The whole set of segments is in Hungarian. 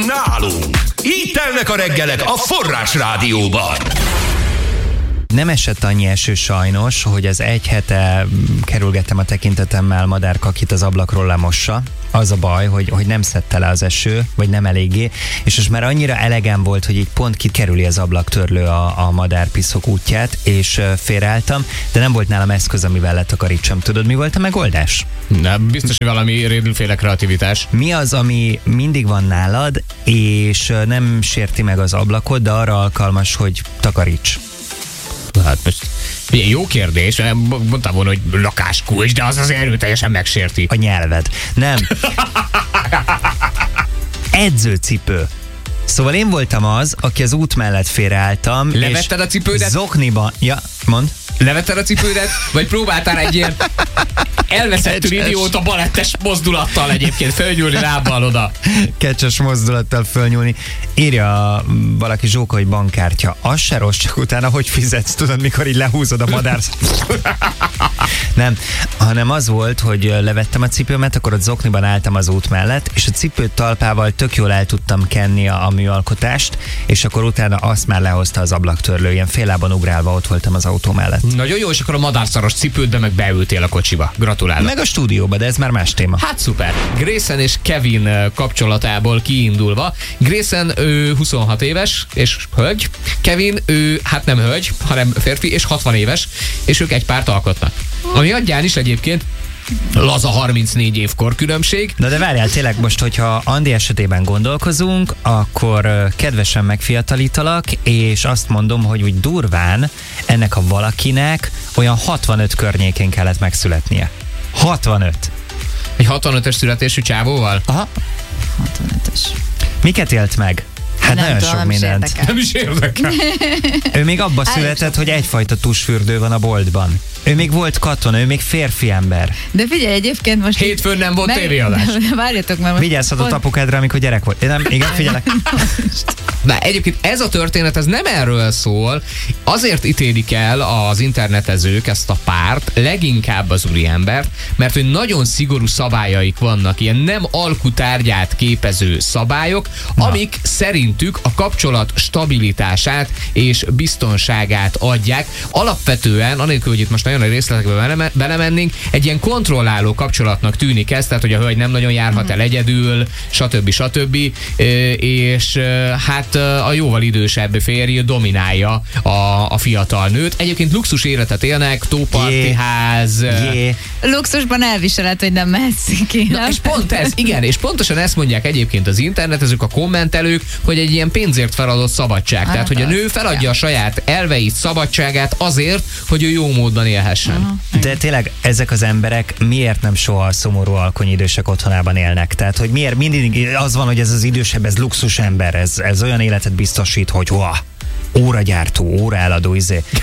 Nálunk. Így telnek a reggelek a Forrás Rádióban. Nem esett annyi eső sajnos, hogy az egy hete kerülgettem a tekintetemmel madárkakit az ablakról lemossa. Az a baj, hogy nem szedte le az eső, vagy nem eléggé, és most már annyira elegem volt, hogy így pont kikerüli az ablaktörlő a madárpiszok útját, és félreálltam, de nem volt nálam eszköz, amivel letakarítsam. Tudod, mi volt a megoldás? Nem, biztos, hogy valami rédülféle kreativitás. Mi az, ami mindig van nálad, és nem sérti meg az ablakot, de arra alkalmas, hogy takaríts? Hát most jó kérdés, mondtam volna, hogy lakáskulcs, de az azért erőteljesen megsérti. A nyelved. Nem. Edzőcipő. Szóval én voltam az, aki az út mellett félreálltam. Levetted a cipődet? Zokniban. Ja, mondd. Levetted a cipődet? Vagy próbáltál egy ilyen elveszettő idióta balettes mozdulattal egyébként fölnyúlni lábbal oda? Kecses mozdulattal fölnyúlni. Írja valaki Zsóka, hogy bankkártya. Az se rossz, csak utána hogy fizetsz, tudod, mikor így lehúzod a madár. Nem, hanem az volt, hogy levettem a cipőmet, akkor ott zokniban álltam az út mellett, és a cipő talpával tök jól el tudtam kenni a műalkotást, és akkor utána azt már lehozta az ablaktörlő, ilyen féllábon ugrálva ott voltam az autó mellett. Nagyon jó, és akkor a madárszaros cipődbe meg beültél a kocsiba. Gratulálok. Meg a stúdióba, de ez már más téma. Hát szuper. Grayson és Kevin kapcsolatából kiindulva. Grayson, ő 26 éves, és hölgy. Kevin, ő hát nem hölgy, hanem férfi, és 60 éves, és ők egy párt alkotnak. Ami adján is egyébként laza 34 évkor különbség. Na de várjál, tényleg most, hogyha Andi esetében gondolkozunk, akkor kedvesen megfiatalítalak, és azt mondom, hogy úgy durván ennek a valakinek olyan 65 környékén kellett megszületnie. 65. Egy 65-ös születésű csávóval? Aha. 65-ös. Miket élt meg? Hát nem nagyon tudom, sok mindent. Nem is érdekel. Ő még abba született, hogy egyfajta tusfürdő van a boltban. Ő még volt katona, ő még férfi ember. De figyelj, egyébként most... Hétfőn nem volt tévéadás. Várjatok, mert most... Vigyázhatott apukádra, amikor gyerek volt. Nem, igen, figyelek. Na, egyébként ez a történet, ez nem erről szól. Azért ítélik el az internetezők ezt a párt, leginkább az úriembert, mert hogy nagyon szigorú szabályaik vannak, ilyen nem alkutárgyát képező szabályok, amik szerintük a kapcsolat stabilitását és biztonságát adják. Alapvetően, anélkül, hogy itt most nagyon nagy részletekbe belemennénk, egy ilyen kontrolláló kapcsolatnak tűnik ez, tehát hogy a hölgy nem nagyon járhat el egyedül, stb. És hát a jóval idősebb férj dominálja a fiatal nőt. Egyébként luxus életet élnek, tópartiház. Luxusban elviseled, hogy nem mehetsz ki. Na, és pont ez, igen, és pontosan ezt mondják egyébként az internetezők, a kommentelők, hogy egy ilyen pénzért feladott szabadság. Tehát, hogy a nő feladja a saját elveit, szabadságát azért, hogy ő jó módon élhessen. De tényleg ezek az emberek miért nem soha szomorú alkony idősek otthonában élnek? Tehát, hogy miért mindig az van, hogy ez az idősebb, ez luxus ember, ez olyan életet biztosít, hogy óragyártó, óraeladó,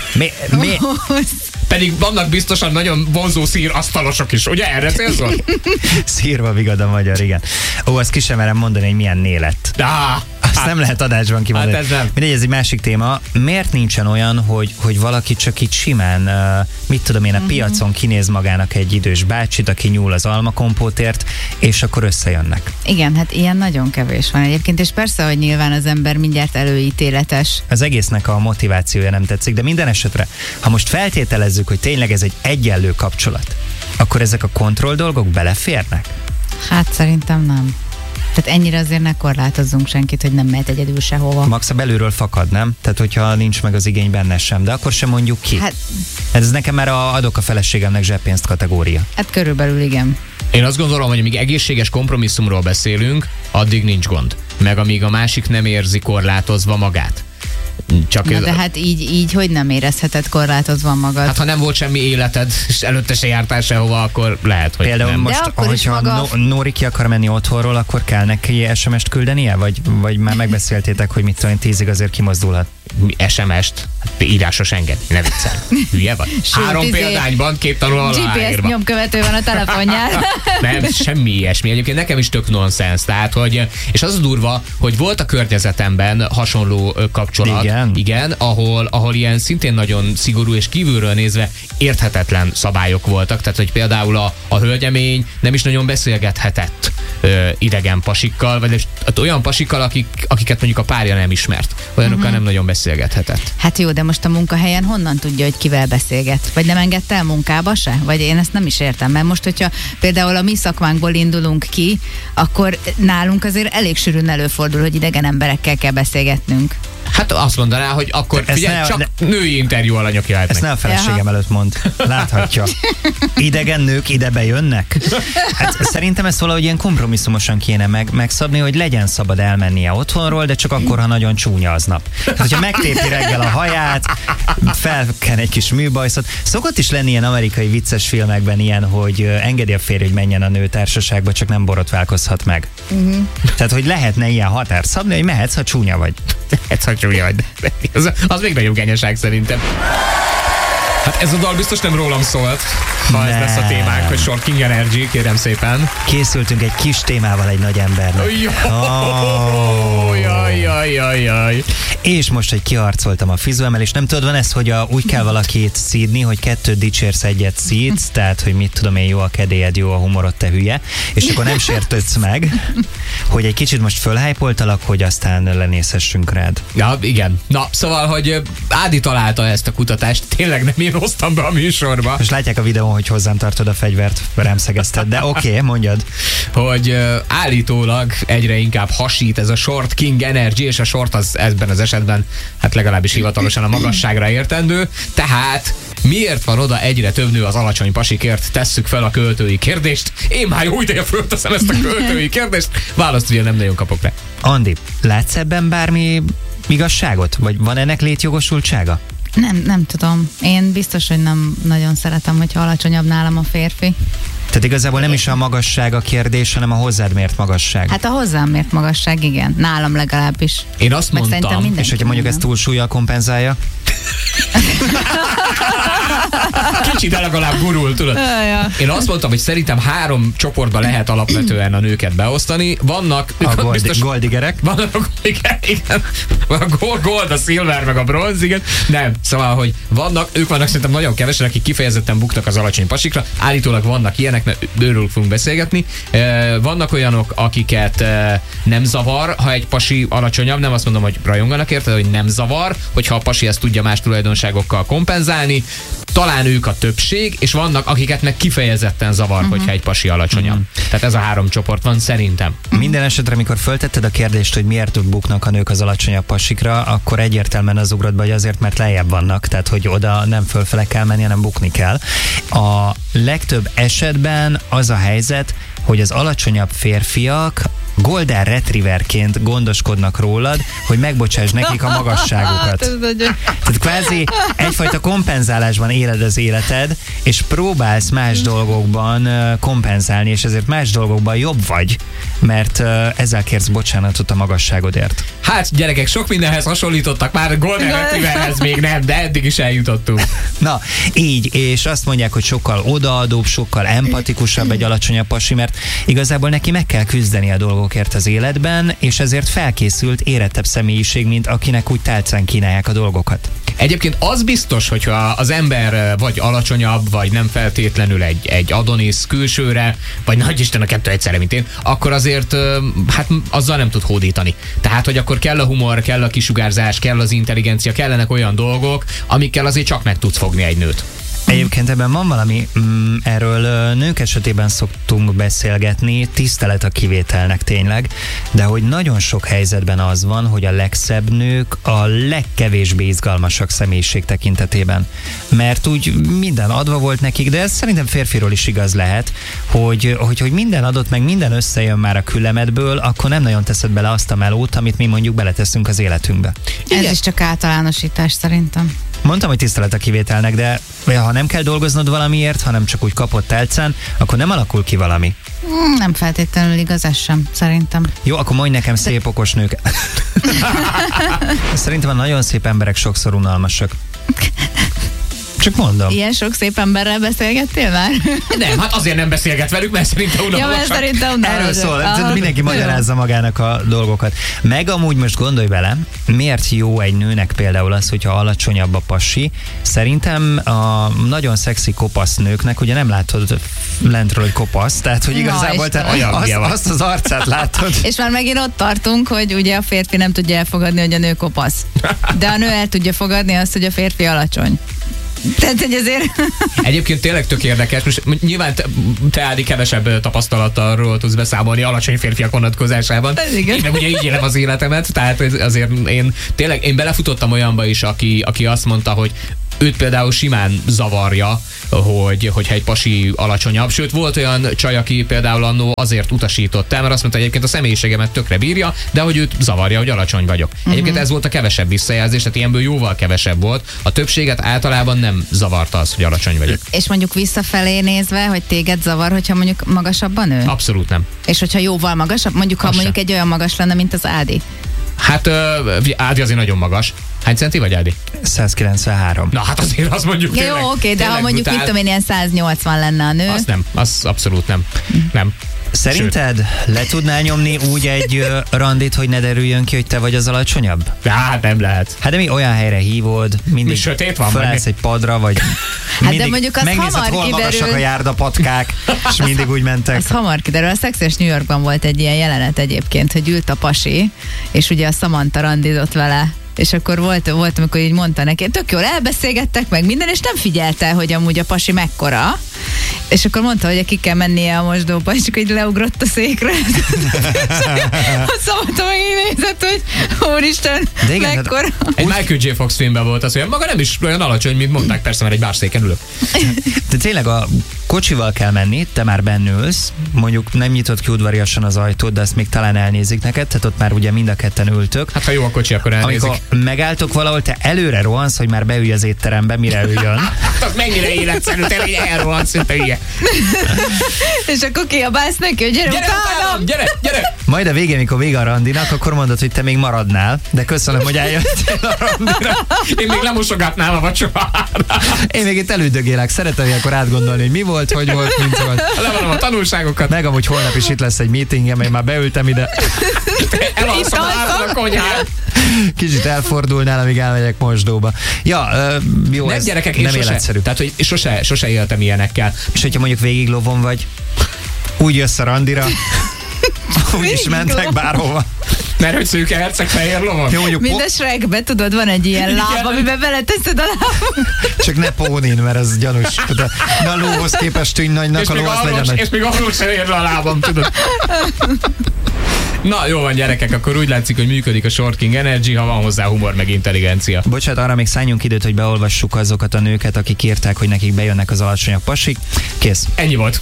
Pedig vannak biztosan nagyon vonzó szírasztalosok is, ugye? Erre célzol? Szírva vigad a magyar, igen. Azt ki sem merem mondani, hogy milyen né lett. Azt nem lehet adásban kimondani. Hát ez nem. Mindegy, ez egy másik téma. Miért nincsen olyan, hogy valaki csak így simán, mit tudom én, a piacon kinéz magának egy idős bácsit, aki nyúl az almakompótért, és akkor összejönnek? Igen, hát ilyen nagyon kevés van egyébként, és persze, hogy nyilván az ember mindjárt előítéletes. Az egésznek a motivációja nem tetszik, de minden esetre, ha most feltételezzük, hogy tényleg ez egy egyenlő kapcsolat, akkor ezek a kontroll dolgok beleférnek? Hát szerintem nem. Tehát ennyire azért ne korlátozzunk senkit, hogy nem mehet egyedül sehova. Max a belülről fakad, nem? Tehát, hogyha nincs meg az igény benne sem, de akkor sem mondjuk ki. Hát, ez nekem már adok a feleségemnek zseppénzt kategória. Hát körülbelül igen. Én azt gondolom, hogy amíg egészséges kompromisszumról beszélünk, addig nincs gond. Meg amíg a másik nem érzi korlátozva magát. Csak de hát így hogy nem érezheted korlátozva magad? Hát ha nem volt semmi életed, és előtte se jártál sehova, akkor lehet, hogy például nem. Most, hogyha Nóri ki akar menni otthonról, akkor kell neki SMS-t küldenie? Vagy már megbeszéltétek, hogy mit tudom, 10-ig azért kimozdulhat? SMS-t? Hát írásos enged, ne viccel. Hülye vagy? 3 példányban 2 tanul aláírva. GPS nyomkövető van a telefonján. Nem, semmi ilyesmi. Egyébként nekem is tök nonsens. Tehát, hogy, és az a durva, hogy volt a környezetemben hasonló kapcsolat. Igen, ahol ilyen szintén nagyon szigorú és kívülről nézve érthetetlen szabályok voltak. Tehát, hogy például a hölgyemény nem is nagyon beszélgethetett idegen pasikkal, vagy olyan pasikkal, akiket mondjuk a párja nem ismert. Olyanokkal nem nagyon beszélgethetett. Hát jó, de most a munkahelyen honnan tudja, hogy kivel beszélget? Vagy nem engedte el munkába se? Vagy én ezt nem is értem, mert most, hogyha például a mi szakmánkból indulunk ki, akkor nálunk azért elég sűrűn előfordul, hogy idegen emberekkel kell beszélgetnünk. Hát azt mondaná, hogy akkor figyelj, csak női interjú alanyok jöhetnek. Ezt ne a feleségem előtt mond. Láthatja. Idegen nők ide bejönnek? Hát szerintem ezt valahogy ilyen kompromisszumosan kéne megszabni, hogy legyen szabad elmennie otthonról, de csak akkor, ha nagyon csúnya aznap. Hát, hogyha megtépi reggel a haját, felken egy kis műbajszot. Szokott is lenni ilyen amerikai vicces filmekben ilyen, hogy engedi a férj, hogy menjen a nő társaságba, csak nem borotválkozhat meg. Tehát, hogy lehetne ilyen határt szabni, hogy mehetsz, ha csúnya vagy. Az még nagyobb genyeság szerintem. Hát ez a dal biztos nem rólam szólt, ha ez lesz a témánk, hogy Short King Energy, kérem szépen. Készültünk egy kis témával egy nagy embernek. Jaj. És most, hogy kiharcoltam a fizuemelést, nem tudod, van ez, hogy úgy kell valakit szídni, hogy 2 dicsérsz, 1 szídsz, tehát, hogy mit tudom én, jó a kedélyed, jó a humorod, te hülye, és akkor nem sértődsz meg, hogy egy kicsit most fölhájpoltalak, hogy aztán lenézhessünk rád. Ja, igen. Na, szóval, hogy Ádi találta ezt a kutatást, tényleg nem én hoztam be a műsorba. Most látják a videón, hogy hozzám tartod a fegyvert, rám szegezted, de oké, mondjad. Hogy állítólag egyre inkább hasít ez a Short King Energy, és a short az ebben az esetben, hát legalábbis hivatalosan a magasságra értendő, tehát miért van oda egyre több nő az alacsony pasikért? Tesszük fel a költői kérdést. Én már jó ideje fölteszem ezt a költői kérdést. Választ ugye nem nagyon kapok rá. Andi, látsz ebben bármi igazságot? Vagy van ennek létjogosultsága? Nem tudom. Én biztos, hogy nem nagyon szeretem, hogyha alacsonyabb nálam a férfi. Tehát igazából nem is a magasság a kérdés, hanem a hozzád mért magasság. Hát a hozzám mért magasság, igen. Nálam legalábbis. Én azt mondtam, és hogyha mondjuk ezt túlsúllyal kompenzálja? Kicsit de legalább gurul, tudod. Én azt mondtam, hogy szerintem 3 csoportba lehet alapvetően a nőket beosztani. Vannak a goldigerek. Vannak a goldigerek, igen. A gold, a silver, meg a bronz, igen. Nem, szóval, hogy ők vannak szerintem nagyon kevesen, akik kifejezetten buknak az alacsony pasikra. Állítólag vannak ilyenek, mert őrülük fogunk beszélgetni. Vannak olyanok, akiket nem zavar, ha egy pasi alacsonyabb, nem azt mondom, hogy rajonganak érte, hogy nem zavar, hogyha a pasi ezt tudja más tulajdonságokkal kompenzálni. Talán ők a többség, és vannak, akiket meg kifejezetten zavar, hogyha egy pasi alacsonyabb. Tehát ez a 3 csoport van szerintem. Minden esetre, amikor föltetted a kérdést, hogy miért buknak a nők az alacsonyabb pasikra, akkor egyértelműen az ugrott be, hogy azért, mert lejjebb vannak, tehát hogy oda nem fölfele kell menni, hanem bukni kell. A legtöbb esetben az a helyzet, hogy az alacsonyabb férfiak golden retrieverként gondoskodnak rólad, hogy megbocsáss nekik a magasságukat. Tehát kvázi egyfajta kompenzálásban éled az életed, és próbálsz más dolgokban kompenzálni, és ezért más dolgokban jobb vagy, mert ezzel kérsz bocsánatot a magasságodért. Hát gyerekek, sok mindenhez hasonlítottak, már golden retrieverhez még nem, de eddig is eljutottunk. Na, így, és azt mondják, hogy sokkal odaadóbb, sokkal empatikusabb egy alacsonyabb pasi, mert igazából neki meg kell küzdeni a dolgokért az életben, és ezért felkészült, érettebb személyiség, mint akinek úgy tálcán kínálják a dolgokat. Egyébként az biztos, hogyha az ember vagy alacsonyabb, vagy nem feltétlenül egy Adonis külsőre, vagy nagy Isten a 2 egyszerre, mint én, akkor azért hát azzal nem tud hódítani. Tehát, hogy akkor kell a humor, kell a kisugárzás, kell az intelligencia, kellenek olyan dolgok, amikkel azért csak meg tudsz fogni egy nőt. Egyébként ebben van valami, erről nők esetében szoktunk beszélgetni, tisztelet a kivételnek tényleg, de hogy nagyon sok helyzetben az van, hogy a legszebb nők a legkevésbé izgalmasak személyiség tekintetében. Mert úgy minden adva volt nekik, de ez szerintem férfiról is igaz lehet, hogy minden adott, meg minden összejön már a küllemedből, akkor nem nagyon teszed bele azt a melót, amit mi mondjuk beleteszünk az életünkbe. Ez is csak általánosítás szerintem. Mondtam, hogy tisztelet a kivételnek, de ha nem kell dolgoznod valamiért, hanem csak úgy kapott telcen, akkor nem alakul ki valami. Nem feltétlenül igaz, ez sem, szerintem. Jó, akkor mondj nekem szép, okos nők. Szerintem a nagyon szép emberek sokszor unalmasak. Csak mondom. Ilyen sok szép emberrel beszélgettél már? Nem, hát azért nem beszélget velük, mert szerintem Ja, mert unalmasak. szerintem unalmasak. Erről szól, Ah, mindenki magyarázza magának a dolgokat. Meg amúgy most gondolj bele, miért jó egy nőnek például az, hogyha alacsonyabb a pasi. Szerintem a nagyon szexi kopasz nőknek, ugye nem látod lentről, hogy kopasz, tehát hogy igazából te azt az arcát látod. És már megint ott tartunk, hogy ugye a férfi nem tudja elfogadni, hogy a nő kopasz. De a nő el tudja fogadni azt, hogy a férfi alacsony. Tehát, hogy azért... Egyébként tényleg tök érdekes. Most nyilván te Ádi kevesebb tapasztalattal tudsz beszámolni alacsony férfiak vonatkozásában. Én meg ugye így élem az életemet, tehát azért én belefutottam olyanba is, aki azt mondta, hogy őt például simán zavarja, hogyha egy pasi alacsonyabb. Sőt, volt olyan csaj, aki például annó azért utasított el, mert azt mondta, hogy egyébként a személyiségemet tökre bírja, de hogy őt zavarja, hogy alacsony vagyok. Egyébként ez volt a kevesebb visszajelzés, tehát ilyenből jóval kevesebb volt. A többséget általában nem zavarta az, hogy alacsony vagyok. És mondjuk visszafelé nézve, hogy téged zavar, hogyha mondjuk magasabb a nő? Abszolút nem. És hogyha jóval magasabb? Mondjuk, ha mondjuk egy olyan magas lenne, mint az Ádi? Hát Ádi azért nagyon magas. Hány centi vagy, Ádi? 193. Na hát azért azt mondjuk tényleg. Jó, oké, de ha mondjuk, mit tudom én, ilyen 180 lenne a nő. Az nem, az abszolút nem. Nem. Szerinted le tudnál nyomni úgy egy randit, hogy ne derüljön ki, hogy te vagy az alacsonyabb? Hát nem lehet. Hát de mi olyan helyre hívod, mindig sötét van, felállsz egy padra, vagy hát de mondjuk az megnézed, hamar hol magasak kiderül. a járdapatkák, és mindig úgy mentek. Ez hamar kiderül. A Szexes New Yorkban volt egy ilyen jelenet egyébként, hogy ült a pasi, és ugye a Samantha randizott vele. És akkor volt, amikor így mondta neki, tök jól elbeszélgettek meg minden, és nem figyelte, hogy amúgy a pasi mekkora. És akkor mondta, hogy ki kell mennie a mosdóba, és akkor így leugrott a székre. A Samantha meg így nézett, hogy úristen, mekkora. Egy Michael J. Fox filmben volt az, hogy maga nem is olyan alacsony, mint mondták, persze, mert egy bárszéken ülök. De tényleg a kocsival kell menni, te már bennülsz, mondjuk nem nyitott ki udvariasan az ajtót, de ezt még talán elnézik neked, tehát ott már ugye mind a ketten ültök. Hát ha jó a kocsi, akkor elnézik. Amikor megálltok valahol, te előre rohansz, hogy már beülj az étterembe, mire ő jön. Az mennyire életszerű, tényleg elrohansz, szinte ilyen. És akkor kiabálsz neki, hogy gyere utánam! Gyere! Majd a végén, mikor vége a randinak, akkor mondod, hogy te még maradnál, de köszönöm, hogy eljöttél a randira. Én még lemosogatnám a vacsorát. Én még itt elődögélek, szeretem ilyenkor átgondolni, hogy mi volt, hogy volt, mint volt. Levonom a tanulságokat. Meg amúgy holnap is itt lesz egy meetingem, én már beültem ide. Elalszom a konyhát. Kicsit elfordulnál, amíg elmegyek mosdóba. Ja, jó, nem, ez gyerekek, nem én életszerű. Tehát, hogy sose éltem ilyenekkel. És hogyha mondjuk végig lovon vagy, úgy jössz a randira, úgy is mentek bárhova. Mert hogy Szőke Herceg fehér lovon? Jó, mondjuk Mind a Shrekbe, tudod, van egy ilyen láb, amiben beleteszed a láb. csak ne pónin, mert ez gyanús. De a lóhoz képest tűnj nagynak, a ló az legyen nagy. És még arról sem ér le a lábam, tudod. Na, jó van, gyerekek, akkor úgy látszik, hogy működik a Short King Energy, ha van hozzá humor meg intelligencia. Bocsánat, arra még szálljunk időt, hogy beolvassuk azokat a nőket, akik írták, hogy nekik bejönnek az alacsonyabb pasik. Kész. Ennyi volt.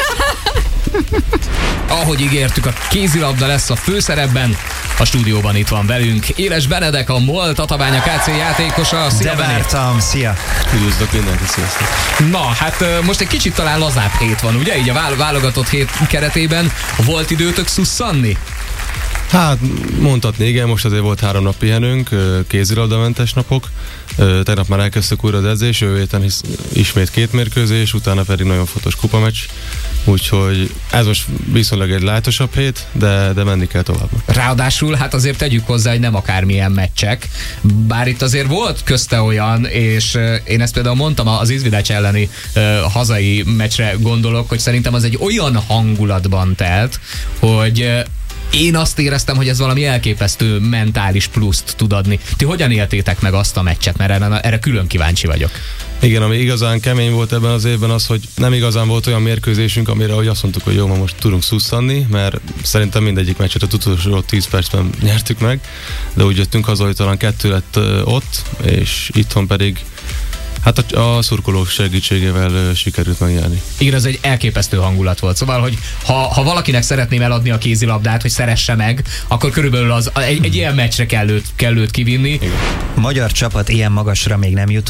Ahogy ígértük, a kézilabda lesz a főszerepben. A stúdióban itt van velünk Éles Benedek, a MOL Tatabánya KC játékosa. Szia, De vártam, szia! Üdvözlök mindenki, sziasztok! Na, hát most egy kicsit talán lazább hét van, ugye? Így a válogatott hét keretében volt időtök szusszanni? Hát mondhatni, igen, most azért volt 3 nap pihenőnk, kézilabdamentes napok. Tegnap már elkezdtük újra az edzés, jövő héten ismét 2 mérkőzés, utána pedig nagyon fontos kupameccs. Úgyhogy ez most viszonylag egy lájtosabb hét, de menni kell tovább. Ráadásul hát azért tegyük hozzá, hogy nem akármilyen meccsek, bár itt azért volt közte olyan, és én ezt például mondtam az Izvidács elleni hazai meccsre gondolok, hogy szerintem az egy olyan hangulatban telt, hogy én azt éreztem, hogy ez valami elképesztő mentális pluszt tud adni. Ti hogyan éltétek meg azt a meccset? Mert erre külön kíváncsi vagyok. Igen, ami igazán kemény volt ebben az évben az, hogy nem igazán volt olyan mérkőzésünk, amire hogy azt mondtuk, hogy jó, ma most tudunk szusszanni, mert szerintem mindegyik meccset a utolsó 10 percben nyertük meg, de úgy jöttünk haza, hogy talán 2 lett ott, és itthon pedig hát a szurkolók segítségével sikerült megnyerni. Igen, ez egy elképesztő hangulat volt. Szóval, hogy ha valakinek szeretném eladni a kézilabdát, hogy szeresse meg, akkor körülbelül egy ilyen meccsre kell őt kivinni. A magyar csapat ilyen magasra még nem jutott.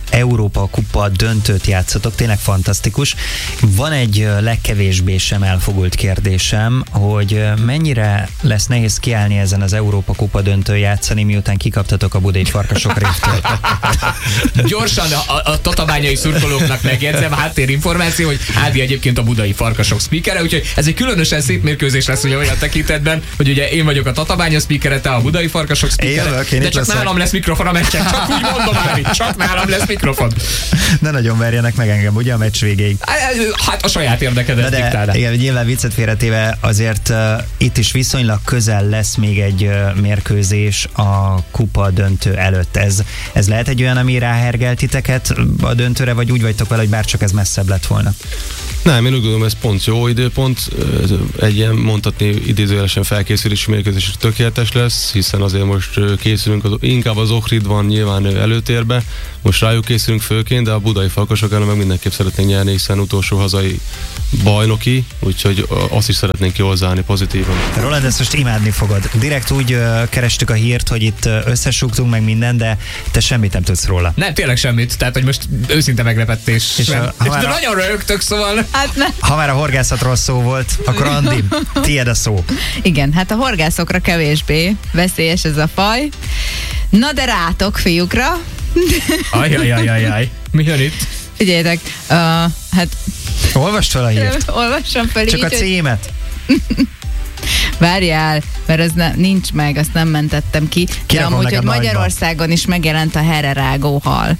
Európa Kupa döntőt játszotok, tényleg fantasztikus. Van egy legkevésbé sem elfogult kérdésem, hogy mennyire lesz nehéz kiállni ezen az Európa Kupa döntőn játszani, miután kikaptatok a budai Farkasok révtől. Gyorsan a tatabányai szurkolóknak megjegyzem, háttérinformáció, hogy Ádi egyébként a budai Farkasok speakere, úgyhogy ez egy különösen szép mérkőzés lesz ugye olyan tekintetben, hogy ugye én vagyok a Tatabánya speakere, te a budai Farkasok speakere, de csak nálam lesz mikrofon a meccsen, csak úgy mondom, Ádi, csak nálam lesz mikrofon. Ne nagyon verjenek meg engem, ugye a meccs végéig. Hát a saját érdekedet diktálná. Igen, nyilván viccet félretéve azért itt is viszonylag közel lesz még egy mérkőzés a kupa döntő előtt. Ez lehet egy olyan, ami ráhergel titeket a döntőre, vagy úgy vagytok vele, hogy bárcsak ez messzebb lett volna? Nem, én úgy gondolom, ez pont jó időpont. Egy ilyen mondhatni idézőjelesen felkészülési mérkőzés tökéletes lesz, hiszen azért most készülünk, inkább az Ohrid van nyilván előtérbe, most rájuk készülünk főként, de a budai Farkasok ellen meg mindenképp szeretnénk nyerni, hiszen utolsó hazai bajnoki, úgyhogy azt is szeretnénk jól zárni pozitívan. Roland, ezt most imádni fogod. Direkt úgy kerestük a hírt, hogy itt összesúgtunk meg minden, de te semmit nem tudsz róla. Nem, tényleg semmit. Tehát, hogy most őszinte meglepetés. De nagyon röhögtök, szóval. Hát ne. Ha már a horgászatról szó volt, akkor Andi, tiéd a szó. Igen, hát a horgászokra kevésbé veszélyes ez a faj. Na de rátok, fiúkra. Ajajajajaj. Mi jön itt? Figyeljetek, hát... Olvasd fel a hírt. Olvassam fel csak így, a címet. Várjál, mert ez nincs meg, azt nem mentettem ki. De amúgy, hogy Magyarországon is megjelent a hererágó hal.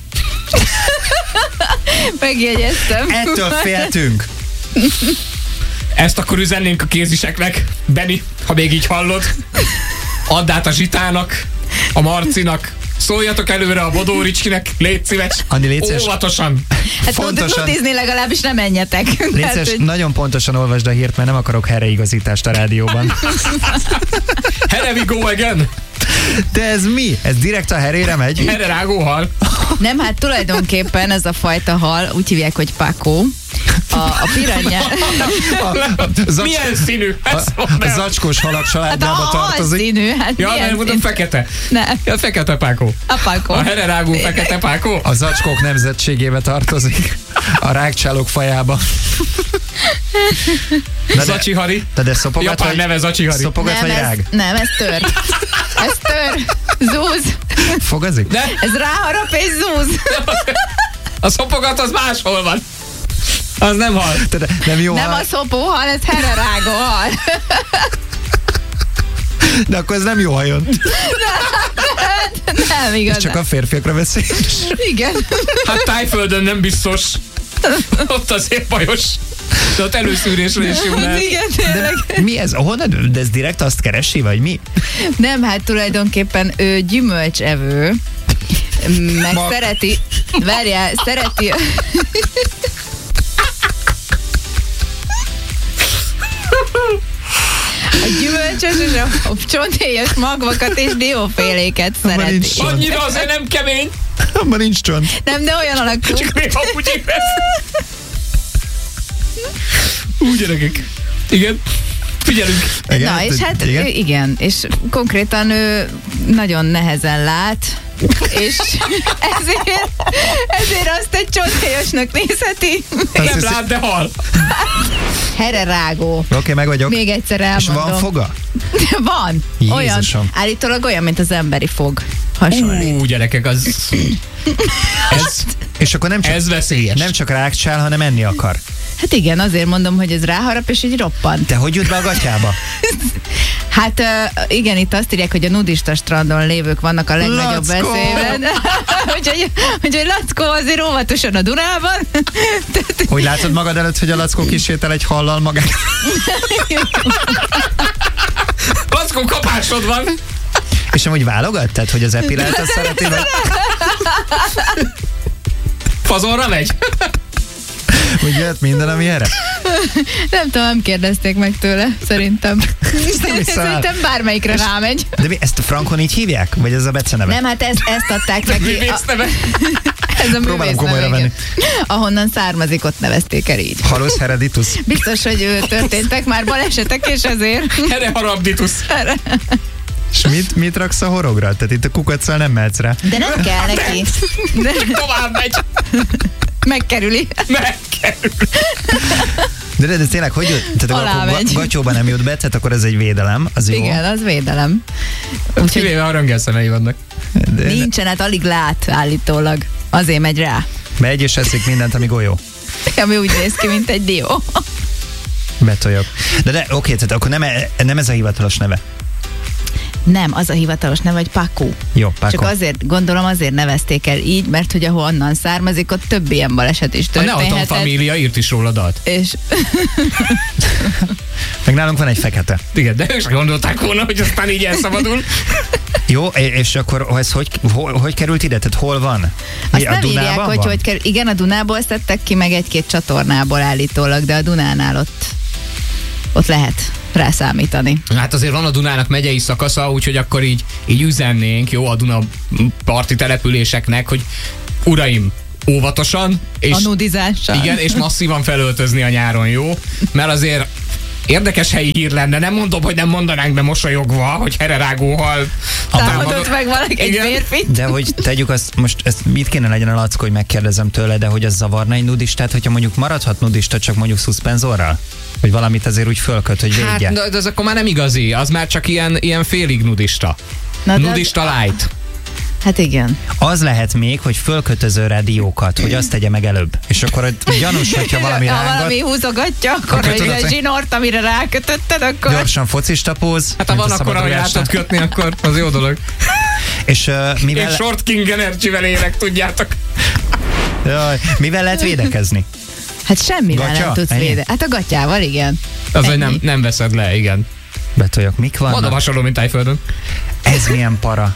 Megjegyeztem. Ettől féltünk. Ezt akkor üzennénk a kéziseknek, Benni, ha még így hallod. Add át a Zsitának, a Marcinak, szóljatok előre a Bodóricskinek, légy szíves, Andi, légy szíves. óvatosan. Hát nudizni legalábbis nem menjetek. Légy szíves, nagyon pontosan olvasd a hírt, mert nem akarok helyreigazítást a rádióban. Here we go again. De ez mi? Ez direkt a herére megy? Hererágó hal. Nem, hát tulajdonképpen ez a fajta hal, úgy hívják, hogy pakó. A piranya... Milyen színű? A zacskós halak családjába hát tartozik. Színű, hát ja, nem mondom, fekete. Nem. Ja, fekete pákó. A pakó. A hererágó fekete pákó. A zacskók nemzetségébe tartozik. A rágcsálók fajába. Zacsihari. De szopogat Japán vagy, neve Zacsihari. Szopogat vagy rág? Nem, ez tör. Ez tör. Zúz. Fogazik? De? Ez ráharap és zúz. A szopogat az máshol van. Az nem hal. Nem jó Nem hal. a szopóhal, ez hererágó hal. De akkor ez nem jó hajön. Nem igaz. Ez csak a férfiakra veszélyes. Igen. Hát Tájföldön nem biztos. Ott azért bajos. De ott előszűrésre is jó lehet. Igen, tényleg. Mi ez? Honnan? De ez direkt azt keresi, vagy mi? Nem, hát tulajdonképpen ő gyümölcsevő. Meg szereti... Várjál, szereti... A gyümölcsös és a csonthéjas magvakat és dióféléket szereti. Annyira azért nem kemény. Abban nincs csont. Nem, de olyan alakú. Csak még amúgy lesz. Úgy gyerekek. Igen. Figyelünk. Igen? Na, és hát igen, és konkrétan ő nagyon nehezen lát, és ezért azt egy csonthéjasnak nézheti. Nem lát, de hal. Hererágó. Oké, meg vagyok. Még egyszer elmondom. És van foga? Van. Jézusom. Olyan, állítólag olyan, mint az emberi fog. Hasonlít. Gyerekek, az... És akkor ez veszélyes. Nem csak rágcsál, hanem enni akar. Hát igen, azért mondom, hogy ez ráharap, és így roppant. Te hogy jut be a gatyába? Hát igen, itt azt írják, hogy a nudista strandon lévők vannak a legnagyobb veszélyben. Úgyhogy Lackó azért óvatosan a Dunában. Hogy látod magad előtt, hogy a Lackó kísértel egy hallal magát? Lackó, kapásod van. És amúgy válogat? Tehát, hogy az epilált azt szereti, vagy... Fazonra megy? Hogy jöhet minden, ami erre? Nem tudom, nem kérdezték meg tőle, szerintem. Szerintem bármelyikre rámegy. De mi, ezt a Frankon így hívják? Vagy ez a beceneve? Nem, hát ezt adták neki. Művész neve. Ez a Próbálom komolyra venni. Ahonnan származik, ott nevezték el így. Halus hereditus. Biztos, hogy történtek már balesetek, és ezért. Here harabditus. És mit raksz a horogra? Tehát itt a kukacsal nem mehetsz rá. De nem kell neki. De Tovább megy. megkerüli. De tényleg, hogy jut? Tehát Alá akkor megy. gatyóba nem jut be, tehát akkor ez egy védelem, az jó. Igen, az védelem. Úgyhogy Kivéve a röntgenszemei vannak. De nincsen, hát alig lát állítólag. Azért megy rá. megy és eszik mindent, ami golyó. Ami úgy néz ki, mint egy dió. Betoljak. De oké, tehát akkor nem ez a hivatalos neve. Nem, az a hivatalos neve, hogy Pacu. Jó, Paco. Csak azért, gondolom azért nevezték el így, mert hogy ahonnan származik, ott több ilyen baleset is A Neoton történhetett. família írt is róla dalt. És Meg nálunk van egy fekete. Igen, de ők sem gondolták volna, hogy aztán így elszabadul. Jó, és akkor ez hogy került ide? Tehát hol van? azt A nem írják, Dunában hogy van? hogy kerül. Igen, a Dunából szedtek ki, meg egy-két csatornából állítólag, de a Dunánál ott lehet rászámítani. Hát azért van a Dunának megyei szakasza, úgyhogy akkor így üzennénk, jó, a Duna parti településeknek, hogy uraim, óvatosan, és A nudizással. igen, és masszívan felöltözni a nyáron, jó? Mert azért érdekes helyi hír lenne, nem mondom, hogy nem mondanánk be mosolyogva, hogy hererágóhal Támadott meg valaki egy Igen. férfit. De hogy tegyük azt, most ezt mit kéne legyen a Lackó, hogy megkérdezem tőle, de hogy az zavarna egy nudistát, hogyha mondjuk maradhat nudista, csak mondjuk szuszpenzorral? Hogy valamit azért úgy fölköt, hogy védje. Hát, de az akkor már nem igazi, az már csak ilyen félig nudista. Na, de Nudista light. Hát igen. Az lehet még, hogy fölkötöző rá diókat, hogy azt tegye meg előbb. És akkor ott gyanús, hogyha valami ha rángat, valami húzogatja, akkor Akkor vagy tudod, egy hogy- zsinort, amire rákötötted, akkor... gyorsan focista póz. Hát ha mint van a akkor, ahogy át szabadrugrásnál. tud kötni, akkor az jó dolog. És Én mivel, Short King Energy-vel élek, tudjátok. mivel lehet védekezni? Hát semmivel Gatya? nem tudsz Ennyi? védeni. Hát a gatyával, igen. Az, hogy Ennyi. nem veszed le, igen. Betoljak, mik Mondom, vannak? hasonló, mint Tájföldön. Ez milyen para.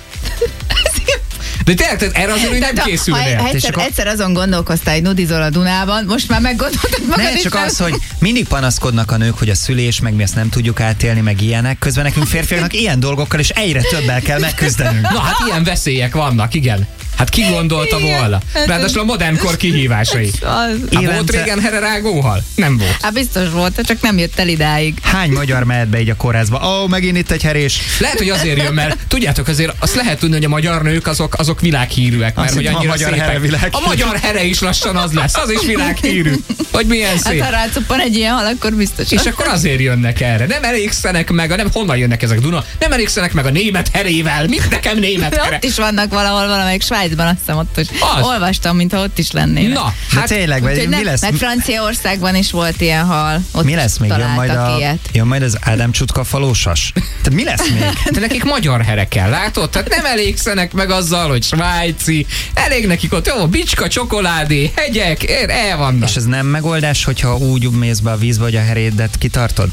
De tényleg, tehát erre azért úgy nem Tehát, készülnél. ha És akkor- egyszer azon gondolkoztál, hogy nudizol a Dunában, most már meggondoltad magad Nem, is, csak nem? az, hogy mindig panaszkodnak a nők, hogy a szülés, meg mi ezt nem tudjuk átélni, meg ilyenek. Közben nekünk férfiaknak ilyen dolgokkal is egyre többel kell megküzdenünk. Na hát ilyen veszélyek vannak, igen. Hát ki gondolta Igen. volna? Ráadásul a modernkor kihívásai. Az- Hát volt Évente- régen hererágóhal? Nem volt. Hát biztos volt, csak nem jött el idáig. Hány magyar mehet be így a kórházba? Ó, megint itt egy herés. Lehet, hogy azért jön, mert tudjátok, azért azt lehet tudni, hogy a magyar nők azok világhírűek, mert Azt hogy hittem, a annyira magyar szépek. here világhírű. A magyar here is lassan az lesz, az is világhírű. Hogy milyen Hát szép. ha rácuppan egy ilyen hal, akkor biztos. És akkor azért jönnek erre. Nem elégszenek meg, nem honnan jönnek ezek Duna, nem elégszenek meg a német herével. Mit nekem német here? Ott is vannak valahol, valamelyik Svájcban, azt hiszem ott is. Az. Olvastam, mintha ott is lennének. Na, De hát tényleg, Úgyhogy mi nem, lesz? meg Franciaországban is volt ilyen hal. Ott Mi lesz még? találtak ilyet. Jön majd az Ádám Csutka falósas? Tehát mi lesz még? de nekik magyar here kell, látod? Tehát nem elégszenek meg azzal, hogy svájci, elég nekik ott, jó, bicska, csokoládé, hegyek, el vannak. És ez nem megoldás, hogyha úgy mész be a vízbe, hogy a herédet kitartod?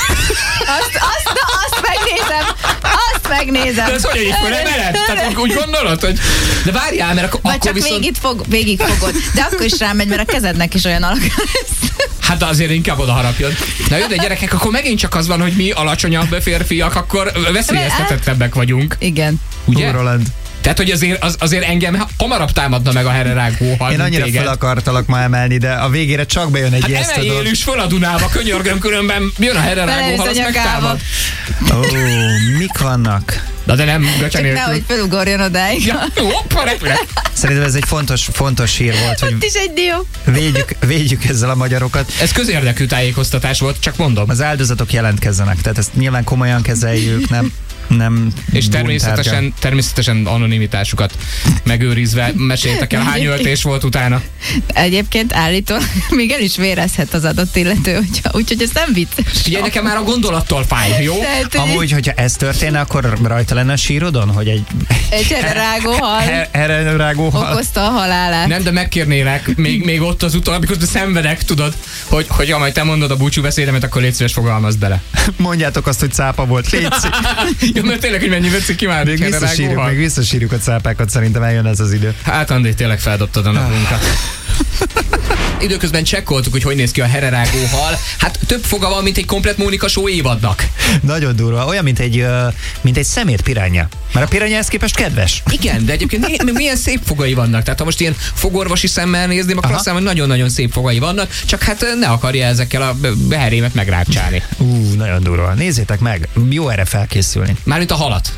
Azt megnézem! Azt megnézem! De ez hogy egyébként nem ered? Tehát úgy gondolod, hogy... De várjál, mert Vagy akkor csak viszont... végig fogod. De akkor is rámegy, mert a kezednek is olyan alakja lesz. Hát azért inkább oda harapjon. Na jó, de gyerekek, akkor megint csak az van, hogy mi alacsonyabb férfiak, akkor veszélyeztetettebbek vagyunk. Igen. Ugye? Hú, Roland. Tehát, hogy azért engem hamarabb támadna meg a hererágó hal, Én mint annyira téged. fel akartalak ma emelni, de a végére csak bejön egy Hát ijesztő emeljél dolog. is föl a Dunába, könyörgöm, különben jön a hererágó Beleüsz hal, a azt nyakába. megtámad. Ó, mik vannak? Na de nem gatya Csak nélkül. nehogy felugorjon odáig. Ja, hoppa, repülek. Szerintem ez egy fontos hír volt, hogy Ott is egy dió. védjük ezzel a magyarokat. Ez közérdekű tájékoztatás volt, csak mondom. Az áldozatok jelentkezzenek, tehát ezt nyilván komolyan kezeljük, nem És búntárgya. természetesen anonimitásukat megőrizve meséltek el, hány öltés volt utána. Egyébként állítólag még el is vérezhet az adott illető, úgyhogy ez nem vicces. Figyelj, nekem már a gondolattól fáj, jó? Tehát, hogy Amúgy, hogyha ez történne, akkor rajta lenne a sírodon, hogy egy rágó hal erre rágó hal. okozta a halálát. Nem, de megkérnélek, még ott az utol, amikor te szenvedek, tudod, hogy amely te mondod a búcsú beszédemet, akkor légy szíves, fogalmazd bele. Mondjátok azt, hogy cápa volt. Légy Jó, mert tényleg, hogy mennyi vetszik ki már. még visszasírjuk a cápákat, szerintem eljön ez az idő. Hát, Andi, tényleg feldobtad a napunkat. Időközben csekkoltuk, hogy néz ki a hererágó hal. Hát több foga van, mint egy komplet Mónika Show évadnak. Nagyon durva. Olyan, mint egy szemét piránya. Mert a piránya ezt képest kedves. Igen, de egyébként milyen szép fogai vannak. Tehát ha most ilyen fogorvosi szemmel nézném, akkor Aha. azt hiszem, hogy nagyon-nagyon szép fogai vannak, csak hát ne akarja ezekkel a beherémet megrákcsálni. Nagyon durva. Nézzétek meg. Jó erre felkészülni. Mármint a halat.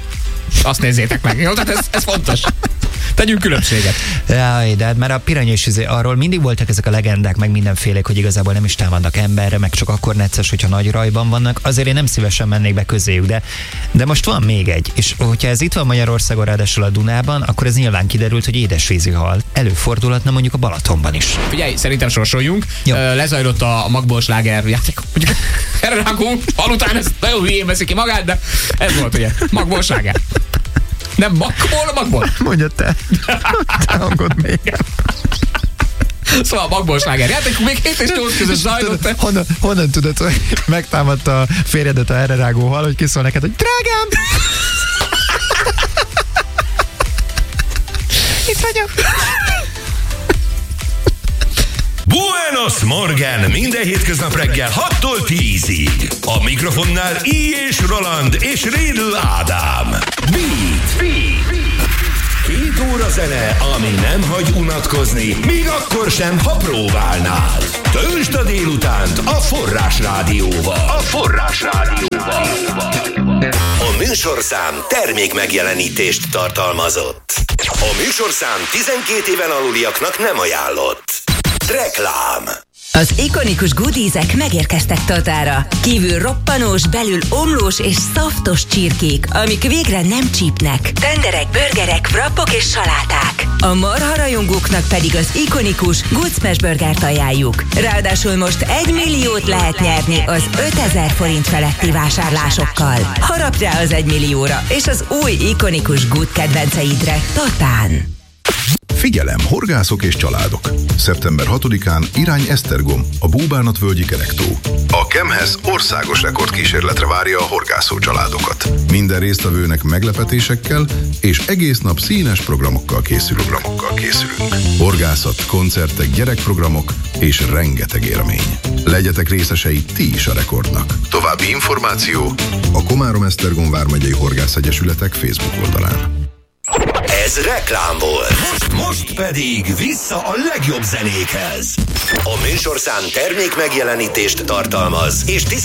Azt nézzétek meg. Jó, tehát ez fontos. Tegyünk különbséget. Jaj, de hát már a Pirany és arról mindig voltak ezek a legendák, meg mindenfélék, hogy igazából nem is támadnak emberre, meg csak akkor necces, hogyha nagy rajban vannak. Azért én nem szívesen mennék be közéjük, de most van még egy. És hogyha ez itt van Magyarországon, ráadásul a Dunában, akkor ez nyilván kiderült, hogy édesvízi hal előfordulhatna mondjuk a Balatonban is. Figyelj, szerintem sorsoljunk. Lezajlott a Magból sláger játék. Erre rágunk, alután ez nagyon hülyén veszi ki magát, de ez volt ugye. Magból sláger. Nem magból. Mondja te. Te hangod még. Szóval magból sláger játék, még 7 és 8 között zajlott. Honnan tudod, hogy megtámadta a férjedet a erre rágó hal, hogy kiszól neked, hogy drágám! Itt vagyok. Buenos Morgen minden hétköznap reggel 6-tól 10-ig. A mikrofonnál I. és Roland és Rédl Ádám. Beat. 2 óra zene, ami nem hagy unatkozni, még akkor sem, ha próbálnál. Töltsd a délutánt a Forrás Rádióval. A műsorszám termék megjelenítést tartalmazott. A műsorszám 12 éven aluliaknak nem ajánlott. Reklám. Az ikonikus goodiesek megérkeztek Tatára. Kívül roppanós, belül omlós és szaftos csirkék, amik végre nem csípnek. Tenderek, burgerek, wrapok és saláták. A marharajongóknak pedig az ikonikus Good Smash Burgert ajánljuk. Ráadásul most 1 milliót lehet nyerni az 5000 forint feletti vásárlásokkal. Harapd rá az 1 millióra és az új ikonikus Good kedvenceidre Tatán. Figyelem, horgászok és családok! Szeptember 6-án irány Esztergom, a Búbánatvölgyi Kerektó. A Kemhez országos rekordkísérletre várja a horgászó családokat. Minden résztvevőnek meglepetésekkel és egész nap színes programokkal készülünk. Horgászat, koncertek, gyerekprogramok és rengeteg élmény. Legyetek részesei ti is a rekordnak. További információ a Komárom-Esztergom vármegyei horgászegyesületek Facebook oldalán. Ez reklám volt. Most pedig vissza a legjobb zenékhez. A műsorszám termék megjelenítést tartalmaz, és 10